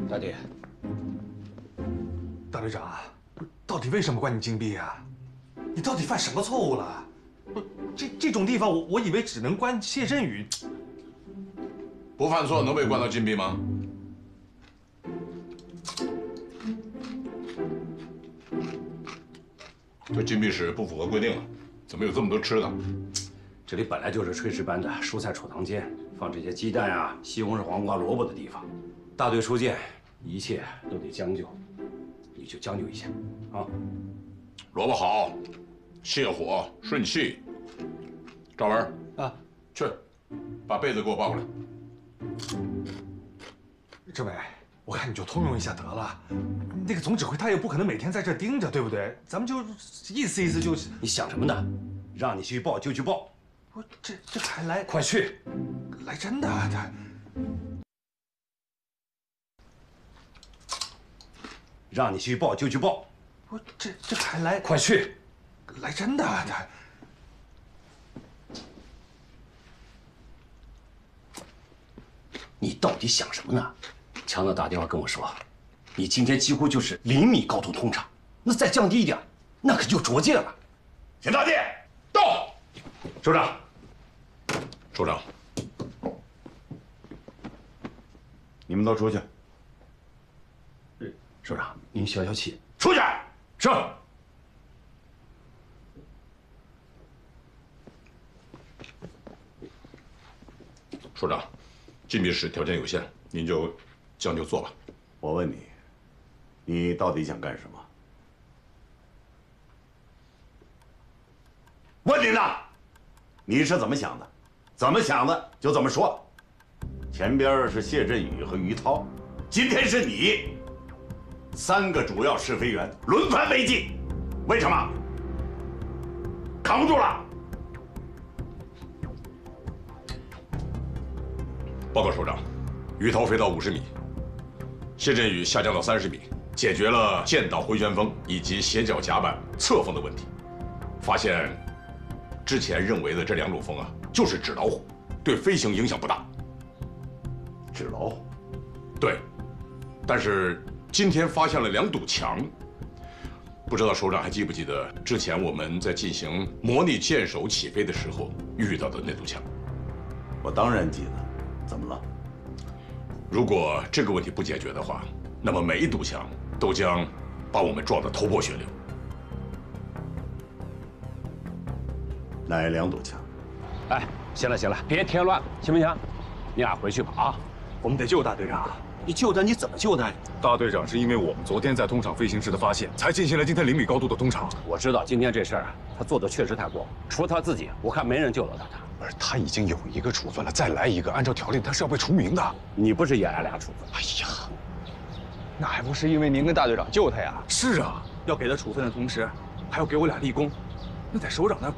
大弟， 大队长，到底为什么关你禁闭啊？你到底犯什么错误了？不，这种地方我以为只能关谢振宇。 不犯错能被关到禁闭吗？这禁闭室不符合规定啊，怎么有这么多吃的？ 这里本来就是炊事班的蔬菜储藏间，放这些鸡蛋啊、西红柿、黄瓜、萝卜的地方。大队初见，一切都得将就，你就将就一下，啊。 萝卜好，泻火顺气。赵文啊， 去，把被子给我抱过来。 政委，我看你就通融一下得了。那个总指挥他也不可能每天在这盯着，对不对？咱们就意思意思就是。 你想什么呢？让你去报就去报。 我这还来？ 快去！ 来真的他。 让你去报就去报。 我这还来？ 快去！ 来真的他。 你到底想什么呢？强子打电话跟我说，你今天几乎就是0米高度通畅，那再降低一点，那可就拙见了。 田大殿到。 首长， 首长， 你们都出去。 首长，您消消气。 出去。 是。 首长，禁闭室条件有限，您就将就做吧。 我问你，你到底想干什么？问你呢，你是怎么想的？怎么想的就怎么说。前边是谢振宇和于涛，今天是你，3个主要试飞员轮番违纪，为什么？扛不住了。 报告首长，于涛飞到50米，谢振宇下降到30米，解决了剑道回旋风以及斜角夹板侧风的问题，发现之前认为的这2种风啊，就是纸老虎，对飞行影响不大。 纸老虎？ 对，但是今天发现了2堵墙，不知道首长还记不记得之前我们在进行模拟舰首起飞的时候遇到的那堵墙？ 我当然记得。怎么了？ 如果这个问题不解决的话，那么每一堵墙都将把我们撞得头破血流。 哪2堵墙？ 哎，行了行了，别添乱，行不行？你俩回去吧啊！ 我们得救大队长。 你救他，你怎么救他？ 大队长是因为我们昨天在通场飞行时的发现，才进行了今天0米高度的通场。 我知道今天这事儿啊，他做的确实太过，除了他自己，我看没人救得到他。 而他已经有1个处分了，再来1个，按照条例他是要被除名的。 你不是也挨俩处分？ 哎呀， 那还不是因为您跟大队长救他呀？ 是啊， 要给他处分的同时，还要给我俩立功，那在首长那儿